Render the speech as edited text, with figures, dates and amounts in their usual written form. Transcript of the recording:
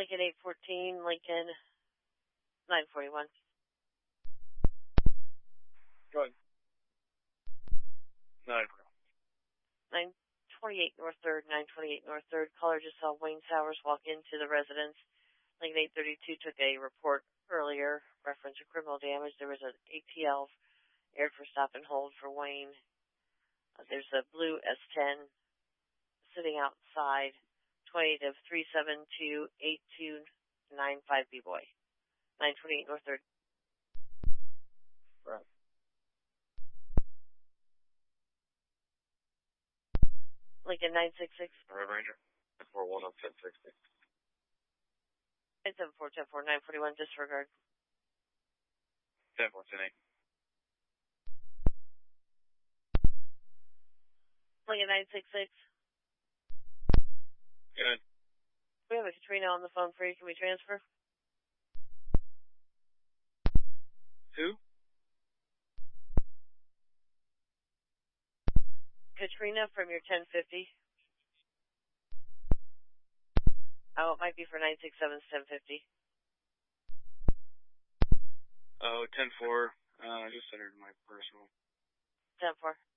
Lincoln 814, Lincoln 941. Go ahead. 928 North 3rd, 928 North 3rd. Caller just saw Wayne Sowers walk into the residence. Lincoln 832 took a report earlier, reference to criminal damage. There was an ATL aired for stop and hold for Wayne. There's a blue S10 sitting outside, 28 of 3728295 B-Boy. 928 North 3rd. Right. Lincoln 966. Red Ranger. 41 up 1060. 874 10-4, 941, disregard. 10-4, 10-8. Lincoln 966. Good. We have a Katrina on the phone for you. Can we transfer? Who? Katrina from your 1050. Oh, it might be for 967's 1050. Oh, 10-4. I just entered my personal. 10-4.